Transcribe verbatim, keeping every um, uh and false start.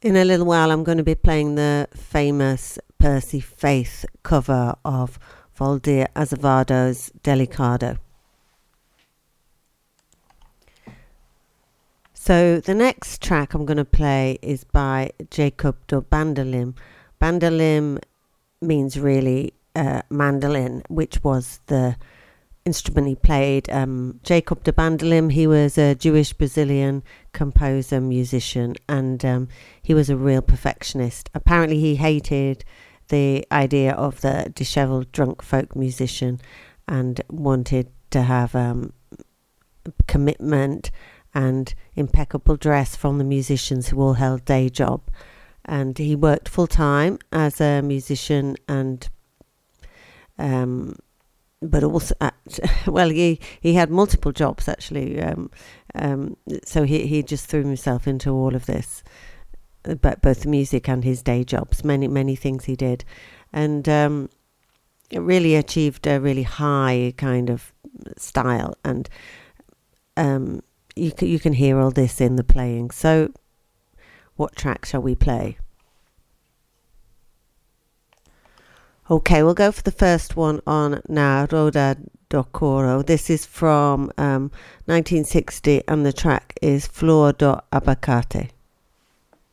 In a little while, I'm going to be playing the famous Percy Faith cover of Valdir Azevedo's Delicado. So the next track I'm going to play is by Jacob do Bandolim. Bandolim means really uh, mandolin, which was the instrument he played. Um, Jacob de Bandolim, he was a Jewish Brazilian composer, musician, and um, he was a real perfectionist. Apparently he hated the idea of the disheveled drunk folk musician and wanted to have um, commitment and impeccable dress from the musicians who all held day job. And he worked full time as a musician and um but also at, well he he had multiple jobs actually, um um so he he just threw himself into all of this, but both the music and his day jobs, many many things he did, and um it really achieved a really high kind of style, and um you can, you can hear all this in the playing. So what track shall we play? Okay, we'll go for the first one on Na Roda do Coro. This is from um, nineteen sixty, and the track is Flor do Abacate.